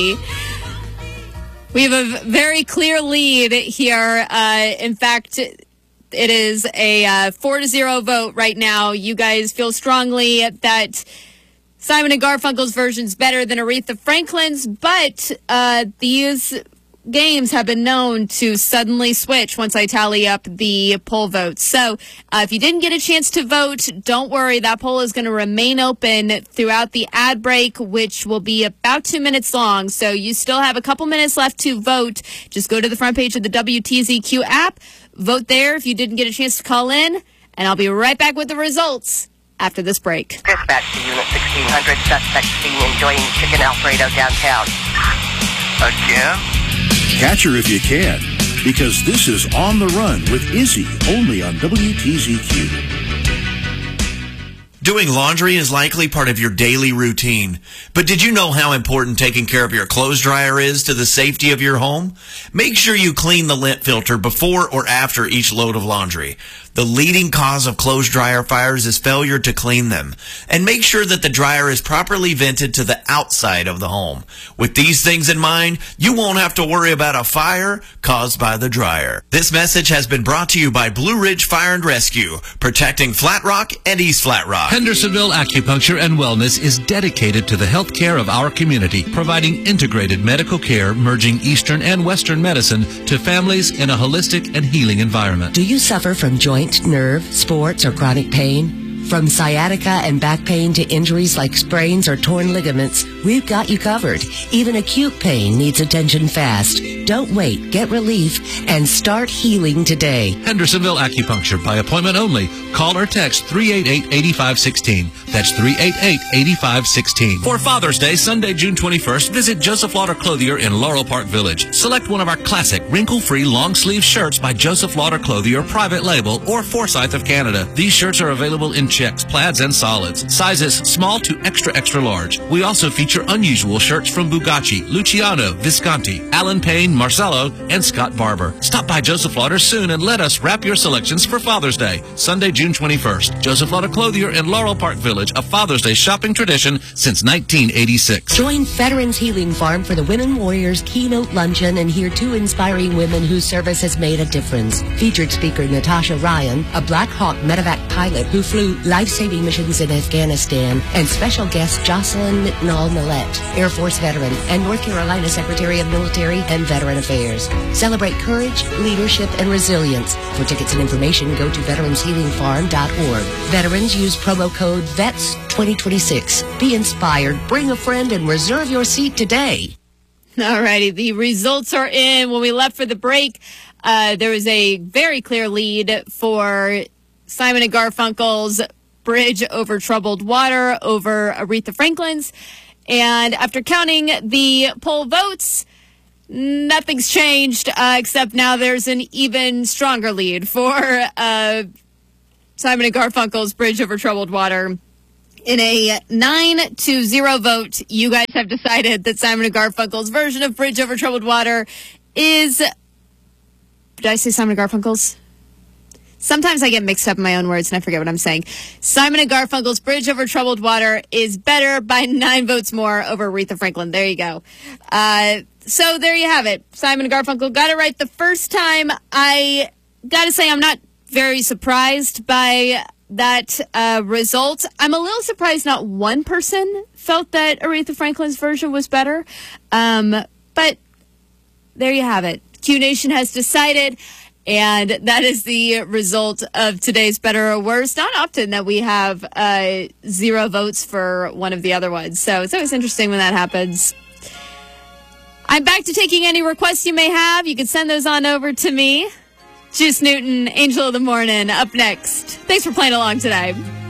We have a very clear lead here. In fact, it is a 4-0 vote right now. You guys feel strongly that Simon and Garfunkel's version is better than Aretha Franklin's, but these games have been known to suddenly switch once I tally up the poll votes. So if you didn't get a chance to vote, don't worry. That poll is going to remain open throughout the ad break, which will be about 2 minutes long. So you still have a couple minutes left to vote. Just go to the front page of the WTZQ app. Vote there if you didn't get a chance to call in. And I'll be right back with the results after this break. Dispatch to Unit 1600. Suspect seen enjoying chicken Alfredo downtown. Again? Catch her if you can, because this is On the Run with Izzy, only on WTZQ. Doing laundry is likely part of your daily routine. But did you know how important taking care of your clothes dryer is to the safety of your home? Make sure you clean the lint filter before or after each load of laundry. The leading cause of clothes dryer fires is failure to clean them. And make sure that the dryer is properly vented to the outside of the home. With these things in mind, you won't have to worry about a fire caused by the dryer. This message has been brought to you by Blue Ridge Fire and Rescue, protecting Flat Rock and East Flat Rock. Hendersonville Acupuncture and Wellness is dedicated to the health care of our community, providing integrated medical care merging Eastern and Western medicine to families in a holistic and healing environment. Do you suffer from joint, nerve, sports, or chronic pain? From sciatica and back pain to injuries like sprains or torn ligaments, we've got you covered. Even acute pain needs attention fast. Don't wait. Get relief and start healing today. Hendersonville Acupuncture by appointment only. Call or text 388-8516. That's 388-8516. For Father's Day, Sunday, June 21st, visit Joseph Lauder Clothier in Laurel Park Village. Select one of our classic wrinkle-free long-sleeve shirts by Joseph Lauder Clothier, private label, or Forsyth of Canada. These shirts are available in checks, plaids, and solids. Sizes small to extra, extra large. We also feature unusual shirts from Bugatti, Luciano, Visconti, Alan Payne, Marcello, and Scott Barber. Stop by Joseph Lauder soon and let us wrap your selections for Father's Day, Sunday, June 21st. Joseph Lauder Clothier in Laurel Park Village, a Father's Day shopping tradition since 1986. Join Veterans Healing Farm for the Women Warriors Keynote Luncheon and hear two inspiring women whose service has made a difference. Featured speaker Natasha Ryan, a Black Hawk medevac pilot who flew life-saving missions in Afghanistan, and special guest Jocelyn Mitnall-Millette, Air Force veteran and North Carolina Secretary of Military and Veteran Affairs. Celebrate courage, leadership, and resilience. For tickets and information, go to veteranshealingfarm.org. Veterans use promo code VETS2026. Be inspired, bring a friend, and reserve your seat today. All righty, the results are in. When we left for the break, there was a very clear lead for Simon and Garfunkel's Bridge Over Troubled Water over Aretha Franklin's. And after counting the poll votes, nothing's changed, except now there's an even stronger lead for Simon and Garfunkel's Bridge Over Troubled Water. In a 9-0 vote, you guys have decided that Simon and Garfunkel's version of Bridge Over Troubled Water is... Did I say Simon and Garfunkel's? Sometimes I get mixed up in my own words and I forget what I'm saying. Simon and Garfunkel's Bridge Over Troubled Water is better by 9 votes more over Aretha Franklin. There you go. So there you have it. Simon and Garfunkel got it right the first time. I gotta say, I'm not very surprised by that result. I'm a little surprised not one person felt that Aretha Franklin's version was better. But there you have it. Q Nation has decided. And that is the result of today's Better or Worse. Not often that we have 0 votes for one of the other ones. So it's always interesting when that happens. I'm back to taking any requests you may have. You can send those on over to me. Juice Newton, Angel of the Morning, up next. Thanks for playing along today.